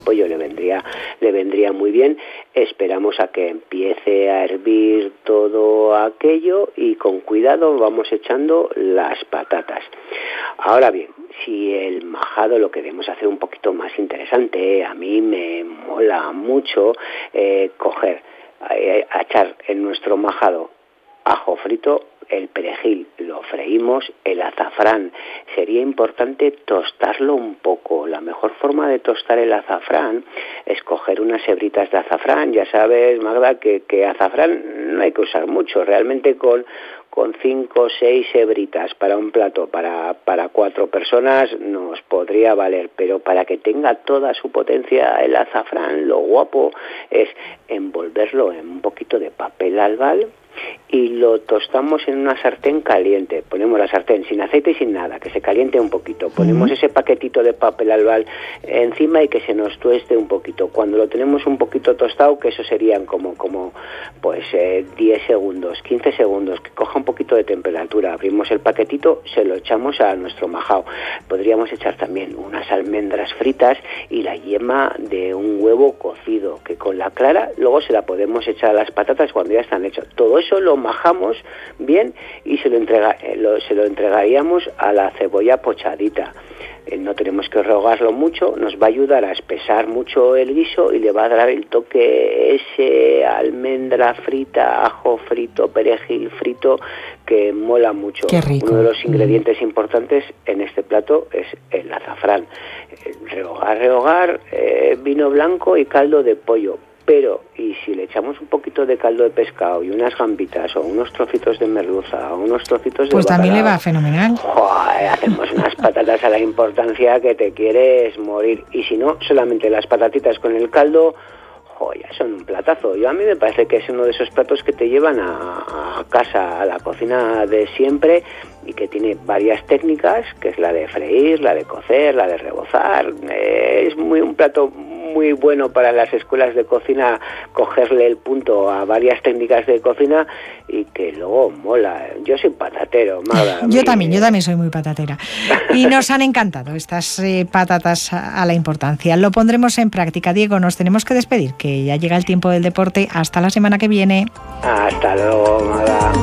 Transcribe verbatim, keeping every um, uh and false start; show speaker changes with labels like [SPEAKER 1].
[SPEAKER 1] pollo le vendría le vendría muy bien. Esperamos a que empiece a hervir todo aquello y con cuidado vamos echando las patatas. Ahora bien, si el majado lo queremos hacer un poquito más interesante, a mí me mola mucho eh, coger, eh, echar en nuestro majado ajo frito, el perejil lo freímos, el azafrán sería importante tostarlo un poco. La mejor forma de tostar el azafrán es coger unas hebritas de azafrán. Ya sabes, Magda, que, que azafrán no hay que usar mucho, realmente con con cinco o seis hebritas para un plato, para, para cuatro personas nos podría valer, pero para que tenga toda su potencia el azafrán, lo guapo es envolverlo en un poquito de papel albal y lo tostamos en una sartén caliente. Ponemos la sartén sin aceite y sin nada, que se caliente un poquito. Ponemos uh-huh. ese paquetito de papel albal encima y que se nos tueste un poquito. Cuando lo tenemos un poquito tostado, que eso serían como, como pues eh, diez segundos, quince segundos, que coja un poquito de temperatura. Abrimos el paquetito, se lo echamos a nuestro majao. Podríamos echar también unas almendras fritas y la yema de un huevo cocido, que con la clara luego se la podemos echar a las patatas cuando ya están hechas. Todo eso lo majamos bien y se lo, entrega, lo, se lo entregaríamos a la cebolla pochadita. Eh, no tenemos que rehogarlo mucho, nos va a ayudar a espesar mucho el guiso y le va a dar el toque ese almendra frita, ajo frito, perejil frito, que mola mucho.
[SPEAKER 2] Qué rico.
[SPEAKER 1] Uno de los ingredientes importantes en este plato es el azafrán. Eh, rehogar, rehogar, eh, vino blanco y caldo de pollo. Pero, y si le echamos un poquito de caldo de pescado y unas gambitas o unos trocitos de merluza o unos trocitos de
[SPEAKER 2] pues
[SPEAKER 1] bacalao,
[SPEAKER 2] también le va fenomenal.
[SPEAKER 1] ¡joder! Hacemos unas patatas a la importancia que te quieres morir. Y si no, solamente las patatitas con el caldo, ¡joder! Son un platazo. Yo a mí me parece que es uno de esos platos que te llevan a, a casa, a la cocina de siempre, y que tiene varias técnicas, que es la de freír, la de cocer, la de rebozar. Eh, es muy un plato muy bueno para las escuelas de cocina, cogerle el punto a varias técnicas de cocina y que luego mola. Yo soy patatero, Magda.
[SPEAKER 2] Yo también, yo también soy muy patatera. Y nos han encantado estas eh, patatas a, a la importancia. Lo pondremos en práctica. Diego, nos tenemos que despedir, que ya llega el tiempo del deporte. Hasta la semana que viene.
[SPEAKER 1] Hasta luego, Magda.